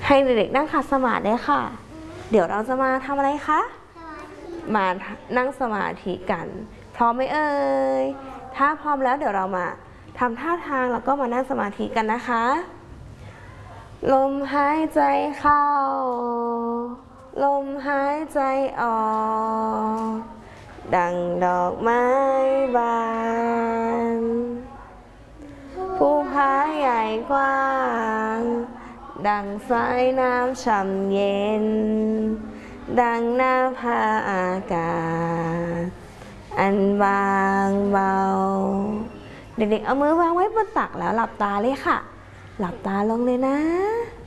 ให้เด็กๆนั่งขัดสมาธิได้ค่ะเดี๋ยวเราจะมาทำอะไรคะมานั่งสมาธิกันพร้อมไหมเอ่ยถ้าพร้อมแล้วเดี๋ยวเรามาทำท่าทางแล้วก็มานั่งสมาธิกันนะคะลมหายใจเข้าลมหายใจออกดังดอกไม้บานภูผาใหญ่กว้างดังสายน้ำช่ำเย็นดังหน้าผาอากาศอันบางเบาเด็กๆเอามือวางไว้บนตักแล้วหลับตาเลยค่ะหลับตาลงเลยนะ